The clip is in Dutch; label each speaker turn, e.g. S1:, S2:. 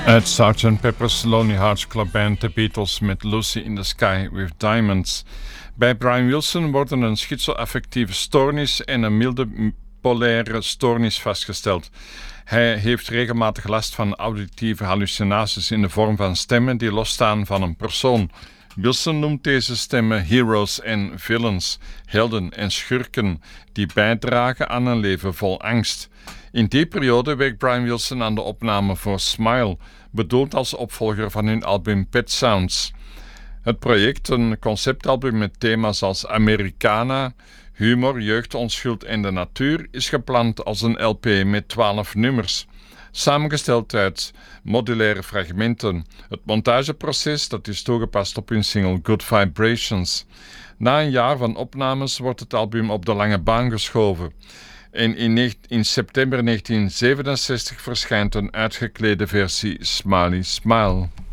S1: Uit Sgt. Pepper's Lonely Hearts Club Band The Beatles met Lucy in the Sky with Diamonds. Bij Brian Wilson worden een schizoaffectieve stoornis en een milde polaire stoornis vastgesteld. Hij heeft regelmatig last van auditieve hallucinaties in de vorm van stemmen die losstaan van een persoon. Wilson noemt deze stemmen heroes en villains, helden en schurken, die bijdragen aan een leven vol angst. In die periode werkt Brian Wilson aan de opname voor Smile, bedoeld als opvolger van hun album Pet Sounds. Het project, een conceptalbum met thema's als Americana, humor, jeugdonschuld en de natuur, is gepland als een LP met 12 nummers. Samengesteld uit modulaire fragmenten. Het montageproces dat is toegepast op hun single Good Vibrations. Na een jaar van opnames wordt het album op de lange baan geschoven. En in september 1967 verschijnt een uitgeklede versie Smiley Smile.